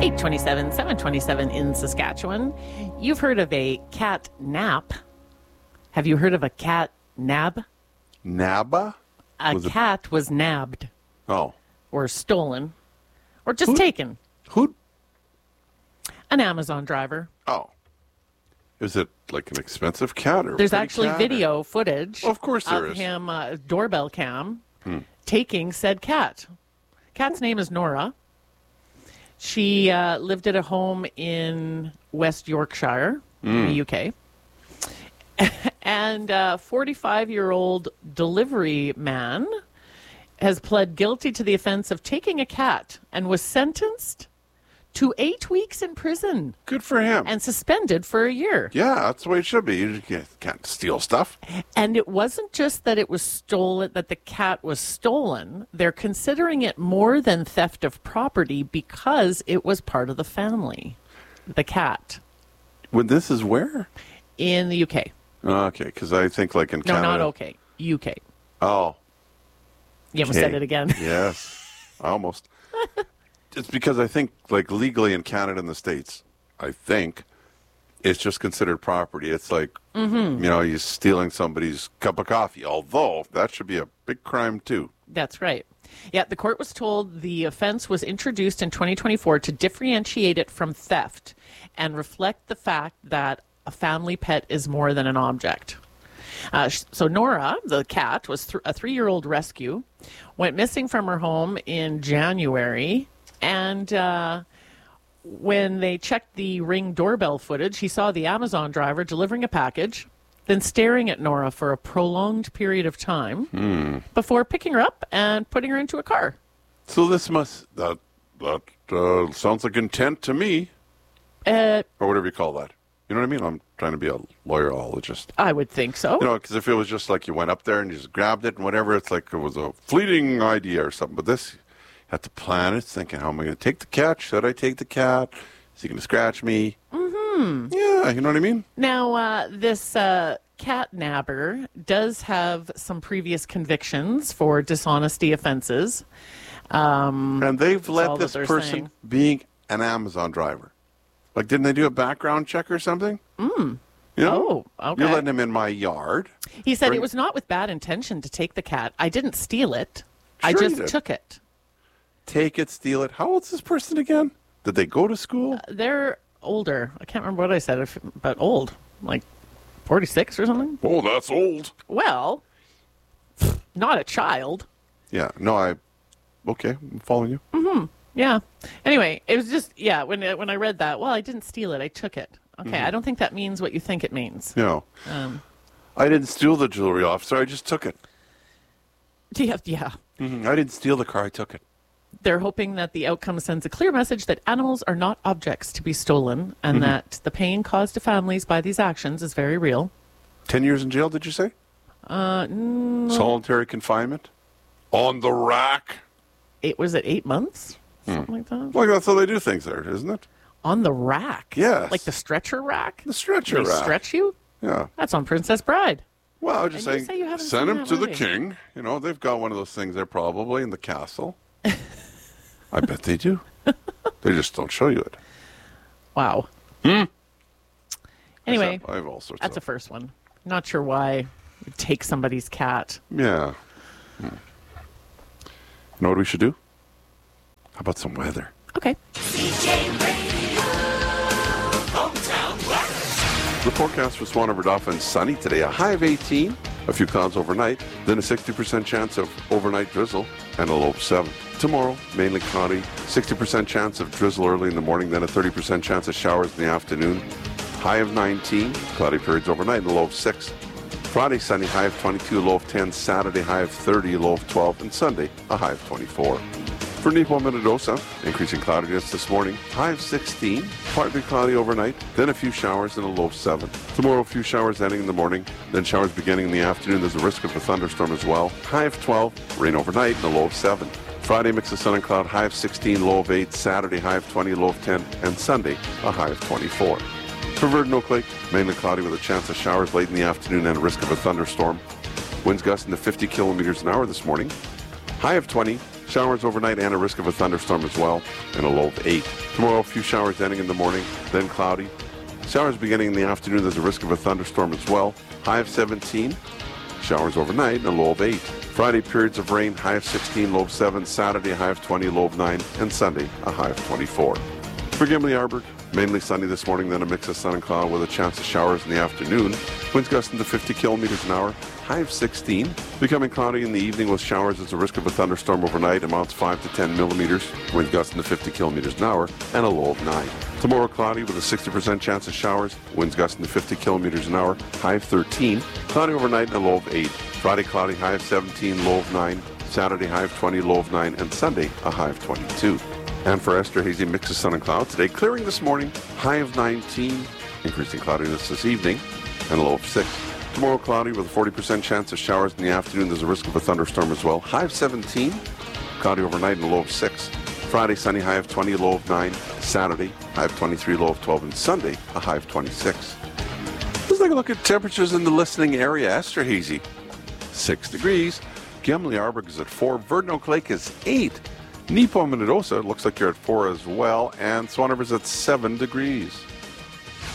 827, 727 in Saskatchewan. You've heard of a cat nap. Have you heard of a cat nab? Nabba? A cat was nabbed. Oh. Or stolen. Or just taken. Who? An Amazon driver. Oh. Is it like an expensive cat? Or There's actually video footage of course there of is. him, doorbell cam, taking said cat. Cat's name is Nora. She lived at a home in West Yorkshire, in the UK. And a 45-year-old delivery man has pled guilty to the offense of taking a cat and was sentenced to 8 weeks in prison. Good for him. And suspended for a year. Yeah, that's the way it should be. You can't steal stuff. And it wasn't just that it was stolen, that the cat was stolen. They're considering it more than theft of property because it was part of the family. The cat. When this is where? In the UK. Okay, because I think like in Canada. No, not okay. UK. Oh. You almost said it again. Yes, almost. It's because I think, like, legally in Canada and the States, I think it's just considered property. It's like, you're stealing somebody's cup of coffee, although that should be a big crime, too. That's right. Yeah, the court was told the offense was introduced in 2024 to differentiate it from theft and reflect the fact that a family pet is more than an object. So Nora, the cat, was a 3-year-old rescue, went missing from her home in January. And when they checked the Ring doorbell footage, he saw the Amazon driver delivering a package, then staring at Nora for a prolonged period of time before picking her up and putting her into a car. So this that sounds like intent to me. Or whatever you call that. You know what I mean? I'm trying to be a lawyerologist. I would think so. You know, because if it was just like you went up there and you just grabbed it and whatever, it's like it was a fleeting idea or something. But this... Had to plan it, thinking, how am I going to take the cat? Should I take the cat? Is he going to scratch me? Mm-hmm. Yeah, you know what I mean? Now, this cat nabber does have some previous convictions for dishonesty offenses. And they've let this person saying. being an Amazon driver. Like, didn't they do a background check or something? You know? Oh, okay. You're letting him in my yard. He said it was not with bad intention to take the cat. I didn't steal it. I Sure you just did. took it. Take it, steal it. How old's this person again? Did they go to school? They're older. I can't remember what I said, but old. Like 46 or something? Oh, that's old. Well, not a child. Yeah, no, okay, I'm following you. Yeah. Anyway, it was just, when I read that, well, I didn't steal it. I took it. Okay, I don't think that means what you think it means. No. I didn't steal the jewelry officer. I just took it. Yeah. I didn't steal the car. I took it. They're hoping that the outcome sends a clear message that animals are not objects to be stolen and that the pain caused to families by these actions is very real. 10 years in jail, did you say? Solitary confinement? On the rack? It was at 8 months? Something like that? Well, that's how they do things there, isn't it? On the rack? Yes. Like the stretcher rack? The stretcher They rack. stretch you? Yeah. That's on Princess Bride. Well, I was just And you saying, say you haven't send seen him that to the movie. king. You know, they've got one of those things there probably in the castle. I bet they do. They just don't show you it. Wow. Anyway, I have all sorts that's of... the first one. Not sure why you'd take somebody's cat. Yeah. You know what we should do? How about some weather? Okay. The forecast for Swan River Dauphin, sunny today, a high of 18, a few clouds overnight, then a 60% chance of overnight drizzle, and a low of 7. Tomorrow, mainly cloudy, 60% chance of drizzle early in the morning, then a 30% chance of showers in the afternoon, high of 19, cloudy periods overnight, and a low of 6. Friday, sunny, high of 22, low of 10, Saturday, high of 30, low of 12, and Sunday, a high of 24. For Nepo Minnedosa, increasing cloudiness this morning, high of 16, partly cloudy overnight, then a few showers and a low of 7. Tomorrow, a few showers ending in the morning, then showers beginning in the afternoon. There's a risk of a thunderstorm as well. High of 12, rain overnight, and a low of 7. Friday, mix of sun and cloud, high of 16, low of 8. Saturday, high of 20, low of 10. And Sunday, a high of 24. For Virgin Oak Lake, mainly cloudy with a chance of showers late in the afternoon and a risk of a thunderstorm. Winds gusting to 50 kilometers an hour this morning. High of 20. Showers overnight and a risk of a thunderstorm as well, and a low of 8. Tomorrow, a few showers ending in the morning, then cloudy. Showers beginning in the afternoon, there's a risk of a thunderstorm as well. High of 17. Showers overnight and a low of 8. Friday, periods of rain, high of 16, low of 7. Saturday, high of 20, low of 9. And Sunday, a high of 24. For Gimli-Arberg, mainly sunny this morning, then a mix of sun and cloud with a chance of showers in the afternoon. Winds gusting to 50 kilometers an hour, high of 16. Becoming cloudy in the evening with showers. There's a risk of a thunderstorm overnight, amounts 5 to 10 millimeters. Winds gusting to 50 kilometers an hour, and a low of 9. Tomorrow, cloudy with a 60% chance of showers. Winds gusting to 50 kilometers an hour, high of 13. Cloudy overnight and a low of 8. Friday, cloudy, high of 17, low of 9. Saturday, high of 20, low of 9. And Sunday, a high of 22. And for Esther, hazy mix of sun and cloud today. Clearing this morning, high of 19. Increasing cloudiness this evening, and a low of 6. Tomorrow, cloudy with a 40% chance of showers in the afternoon. There's a risk of a thunderstorm as well. High of 17. Cloudy overnight and a low of 6. Friday, sunny, high of 20, low of 9. Saturday, high of 23, low of 12. And Sunday, a high of 26. Let's take a look at temperatures in the listening area. Esther hazy, 6 degrees. Gimli-Arberg is at 4. Verdon Oak Lake is 8. Nepo Minnedosa looks like you're at 4 as well. And Swan River's at 7 degrees.